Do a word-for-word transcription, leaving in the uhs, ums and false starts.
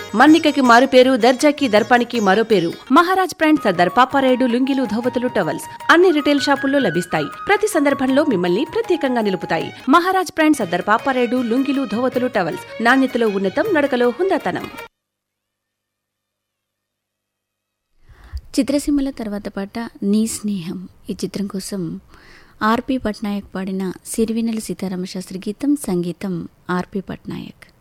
మన్నికకి మారు పేరు, దర్జాకి దర్పానికి మరో పేరు. మహారాజ్ బ్రాండ్ సర్దార్ పాపారాయుడు లుంగీలు, ధోవతులు, టవల్స్ అన్ని రిటైల్ షాపుల్లో లభిస్తాయి. ప్రతి సందర్భంలో మిమ్మల్ని ప్రత్యేకంగా నిలుపుతాయి. మహారాజ్ బ్రాండ్ సర్దార్ పాపారాయుడు లుంగీలు, ధోవతులు, టవల్స్ నాణ్యతలో ఉన్నతం, నడకలో హుందాతనం. చిత్రసీమల తర్వాత పాట నీ స్నేహం. ఈ చిత్రం కోసం ఆర్పి పట్నాయక్ పాడిన సిరివెన్నెల సీతారామశాస్త్రి గీతం, సంగీతం ఆర్పి పట్నాయక్.